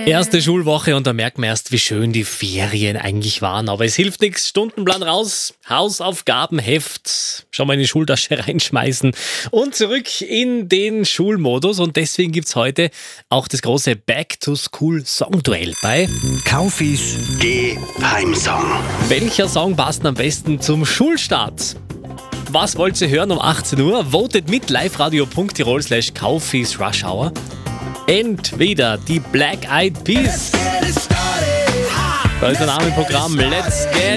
Erste Schulwoche und da merkt man erst, wie schön die Ferien eigentlich waren. Aber es hilft nichts, Stundenplan raus, Hausaufgabenheft, schon mal in die Schultasche reinschmeißen und zurück in den Schulmodus. Und deswegen gibt's heute auch das große Back-to-School-Song-Duell bei Kaufis Geheimsong. Welcher Song passt am besten zum Schulstart? Was wollt ihr hören um 18 Uhr? Votet mit liveradio.tirol/Kaufis Rush Hour. Entweder die Black Eyed Peas. Da ist der Name im Programm. Let's get